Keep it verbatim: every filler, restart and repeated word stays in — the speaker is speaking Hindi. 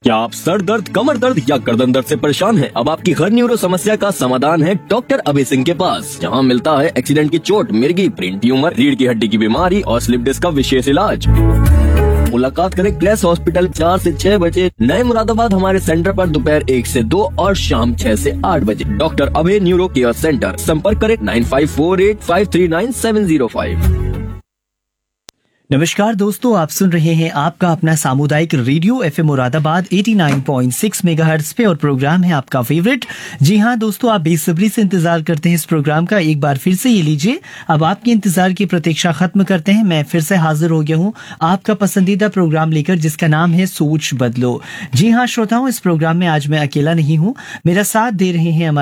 क्या आप सर दर्द, कमर दर्द या गर्दन दर्द से परेशान हैं? अब आपकी हर न्यूरो समस्या का समाधान है डॉक्टर अभय सिंह के पास, जहां मिलता है एक्सीडेंट की चोट, मिर्गी, ब्रेन ट्यूमर, रीढ़ की हड्डी की बीमारी और स्लिप डिस्क का विशेष इलाज। मुलाकात करें ग्लेस हॉस्पिटल चार से छह बजे, नए मुरादाबाद हमारे सेंटर पर दोपहर एक से दो और शाम छह से आठ बजे। डॉक्टर अभय न्यूरो केयर सेंटर, संपर्क करें nine five four eight five three nine seven zero five. नमस्कार दोस्तों, आप सुन रहे हैं आपका अपना सामुदायिक रेडियो एफएम मुरादाबाद नवासी पॉइंट छह मेगाहर्ट्ज पे और प्रोग्राम है आपका फेवरेट। जी हाँ दोस्तों, आप बेसब्री से इंतजार करते हैं इस प्रोग्राम का। एक बार फिर से ये लीजिए, अब आपके इंतजार की प्रतीक्षा खत्म करते हैं। मैं फिर से हाजिर हो गया हूँ आपका पसंदीदा प्रोग्राम लेकर, जिसका नाम है सोच बदलो। जी हाँ श्रोताओं, इस प्रोग्राम में आज मैं अकेला नहीं हूँ, मेरा साथ दे रहे हैं